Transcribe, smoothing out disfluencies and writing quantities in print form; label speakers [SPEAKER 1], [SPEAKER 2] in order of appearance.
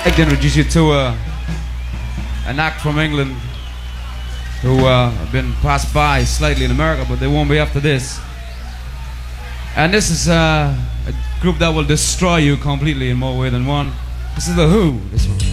[SPEAKER 1] I'd like to introduce you to an act from England who have been passed by slightly in America, but they won't be after this. And this is a group that will destroy you completely in more ways than one. This is The Who, this one.